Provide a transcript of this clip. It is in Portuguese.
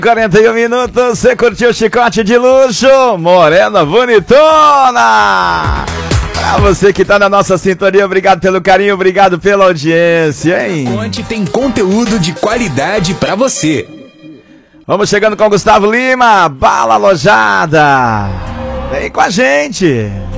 41 minutos, você curtiu o chicote de luxo? Morena bonitona! Pra você que tá na nossa sintonia, obrigado pelo carinho, obrigado pela audiência, hein? Conte tem conteúdo de qualidade pra você. Vamos chegando com o Gustavo Lima, Bala Alojada. Vem com a gente!